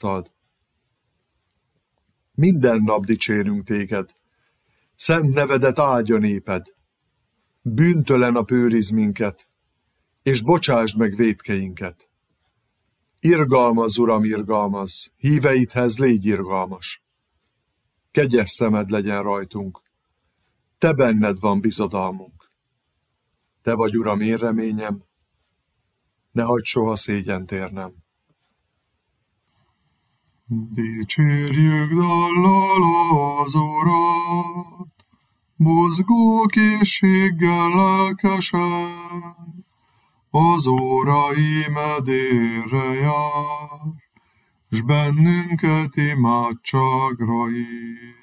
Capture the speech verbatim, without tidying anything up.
magasztald. Minden nap dicsérünk téged, szent nevedet áldja néped. Bűntelen nap őriz minket, és bocsásd meg vétkeinket. Irgalmaz, Uram, irgalmaz, híveidhez légy irgalmas. Kegyes szemed legyen rajtunk, te benned van bizodalmunk. Te vagy, Uram, én reményem, ne hagyd soha szégyent érnem. Dicsérjük dallal az Urat, mozgó készséggel lelkesen, az óra íme délre jár, s bennünket imádságra hív.